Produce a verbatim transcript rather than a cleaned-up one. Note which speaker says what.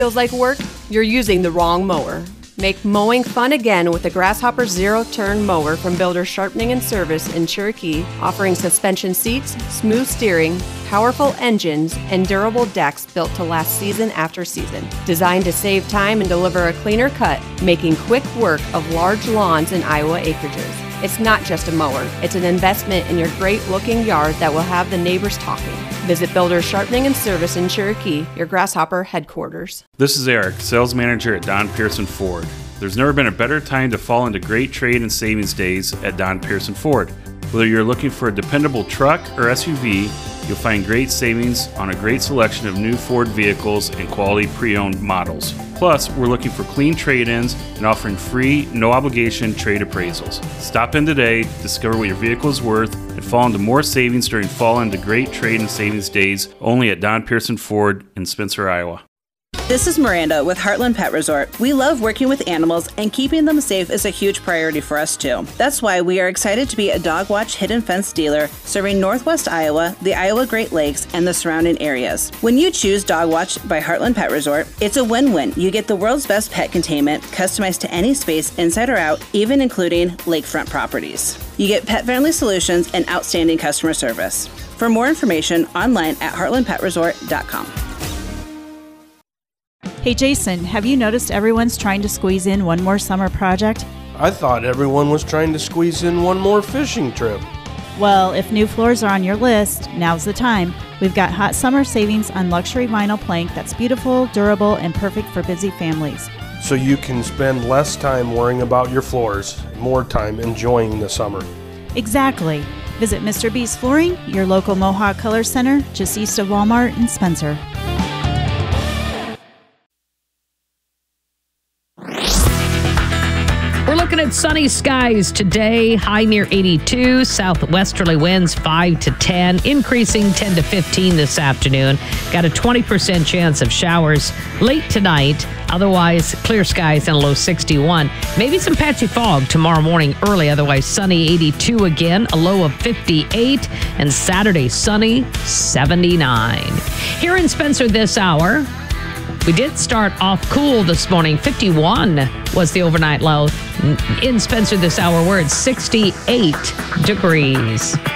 Speaker 1: Feels like work? You're using the wrong mower. Make mowing fun again with the Grasshopper Zero-Turn Mower from Builder Sharpening and Service in Cherokee, offering suspension seats, smooth steering, powerful engines, and durable decks built to last season after season. Designed to save time and deliver a cleaner cut, making quick work of large lawns and Iowa acreages. It's not just a mower, it's an investment in your great-looking yard that will have the neighbors talking. Visit Builder Sharpening and Service in Cherokee, your Grasshopper headquarters.
Speaker 2: This is Eric, sales manager at Don Pearson Ford. There's never been a better time to fall into great trade and savings days at Don Pearson Ford. Whether you're looking for a dependable truck or S U V, you'll find great savings on a great selection of new Ford vehicles and quality pre-owned models. Plus, we're looking for clean trade-ins and offering free, no-obligation trade appraisals. Stop in today, discover what your vehicle is worth, and fall into more savings during fall into great trade and savings days only at Don Pearson Ford in Spencer, Iowa.
Speaker 3: This is Miranda with Heartland Pet Resort. We love working with animals, and keeping them safe is a huge priority for us too. That's why we are excited to be a Dog Watch Hidden Fence dealer serving Northwest Iowa, the Iowa Great Lakes, and the surrounding areas. When you choose Dog Watch by Heartland Pet Resort, it's a win-win. You get the world's best pet containment, customized to any space inside or out, even including lakefront properties. You get pet-friendly solutions and outstanding customer service. For more information, online at heartland pet resort dot com.
Speaker 4: Hey Jason, have you noticed everyone's trying to squeeze in one more summer project?
Speaker 5: I thought everyone was trying to squeeze in one more fishing trip.
Speaker 4: Well, if new floors are on your list, now's the time. We've got hot summer savings on luxury vinyl plank that's beautiful, durable, and perfect for busy families.
Speaker 5: So you can spend less time worrying about your floors, more time enjoying the summer.
Speaker 4: Exactly. Visit Mister B's Flooring, your local Mohawk Color Center, just east of Walmart in Spencer.
Speaker 6: We're looking at sunny skies today, high near eighty-two, southwesterly winds five to ten, increasing ten to fifteen this afternoon. Got a twenty percent chance of showers late tonight, otherwise clear skies and a low sixty-one. Maybe some patchy fog tomorrow morning early, otherwise sunny eighty-two again, a low of fifty-eight, and Saturday sunny seventy-nine. Here in Spencer this hour, we did start off cool this morning. fifty-one was the overnight low. In Spencer this hour, we're at sixty-eight degrees.